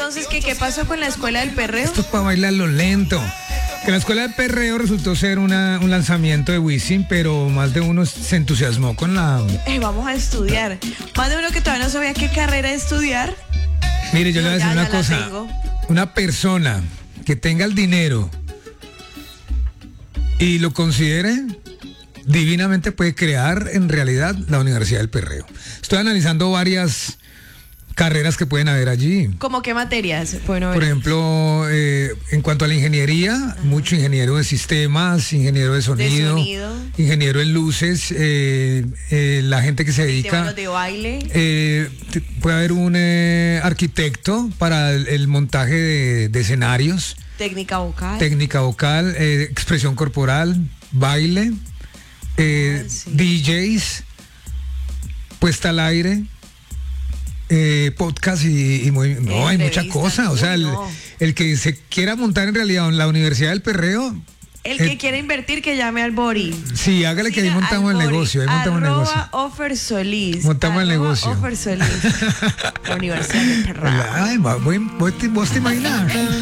entonces qué pasó con la escuela del perreo. Esto es para bailarlo lento. Que la escuela de perreo resultó ser un lanzamiento de Wisin, pero más de uno se entusiasmó con la... Vamos a estudiar. Más de uno que todavía no sabía qué carrera estudiar. Mire, yo le voy a decir una cosa. Una persona que tenga el dinero y lo considere, divinamente puede crear en realidad la Universidad del Perreo. Estoy analizando varias carreras que pueden haber allí. ¿Cómo qué materias? Por ejemplo, en cuanto a la ingeniería, mucho ingeniero de sistemas, ingeniero de sonido, ingeniero en luces, la gente que se dedica... de baile. Puede haber un arquitecto para el montaje de escenarios. Técnica vocal, expresión corporal, baile, sí. DJs, puesta al aire. Podcast y no, hay mucha cosa. O sea, el que se quiera montar en realidad en la Universidad del Perreo. El que quiera invertir, que llame al Bori. Sí, hágale que ahí montamos el negocio. Ahí montamos el negocio. Offer Solís. Montamos el negocio. Offer Solís. La Universidad del Perreo. Ay, vos te imaginas.